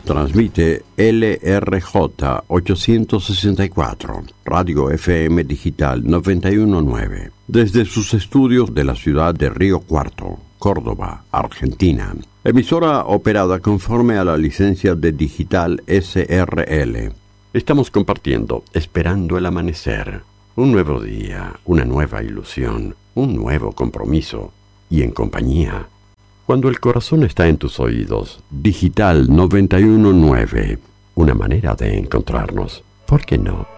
Transmite LRJ 864, Radio FM Digital 919, desde sus estudios de la ciudad de Río Cuarto, Córdoba, Argentina. Emisora operada conforme a la licencia de Digital SRL. Estamos compartiendo Esperando el Amanecer. Un nuevo día, una nueva ilusión, un nuevo compromiso y en compañía. Cuando el corazón está en tus oídos, Digital 919, una manera de encontrarnos. ¿Por qué no?